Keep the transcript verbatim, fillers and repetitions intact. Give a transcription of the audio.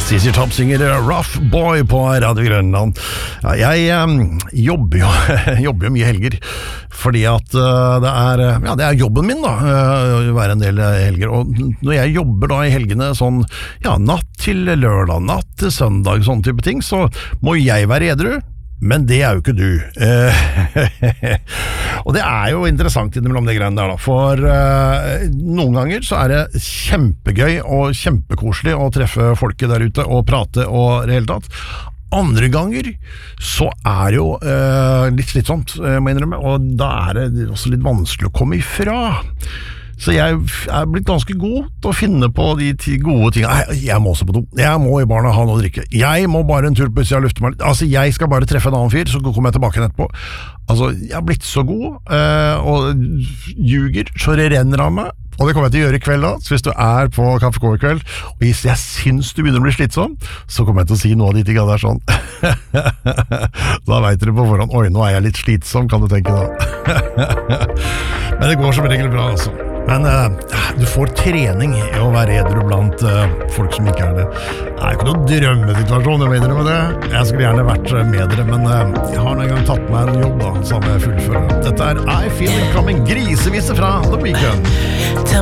C C Top synger Rough Boy på Radio Grønland. Ja, jeg um, jobber, jo, jobber jo mye helger, fordi at uh, det, er, ja, det er jobben min da, uh, være en del helger. Og når jeg jobber da i helgene sånn, ja, natt til lørdag, natt til søndag, sånne type ting, så må jeg være edru. Men det er jo ikke du. Og det er jo interessant innimellom det greiene der da, for uh, noen ganger så er det kjempegøy og kjempekoselig å treffe folket der ute og prate og det hele tatt. Andre ganger så er det jo uh, litt slitsomt, uh, må jeg innrømme, og da er det også litt vanskelig å komme ifra. Så jeg er blitt ganske god til å finne på de gode tingene. Jeg, jeg må også på do. Jeg må i barna ha noe å drikke. Jeg må bare en tur på utsida og lufte meg litt. Altså, jeg skal bare treffe en annen fyr, så kommer jeg tilbake etterpå. Altså, jeg har blitt så god, eh, og ljuger, så det renner av meg. Og det kommer jeg til å gjøre i kveld da, så hvis du er på Kaffe K i kveld, og hvis jeg synes du begynner å bli slitsom, så kommer jeg til å si noe av de tingene der sånn. Da vet dere på forhånd, oi, nå er jeg litt slitsom, kan du tenke da. Men det går som regel bra, altså. Men uh, du får trening i å være edru blant uh, folk som ikke er det. Det er ikke noen drømmesituasjon, jeg mener med det. Jeg skulle gjerne vært med dere, men uh, jeg har en gang tatt meg en jobb da, så har jeg fullført. Dette er I Feel It Coming, grisevise fra The Weeknd.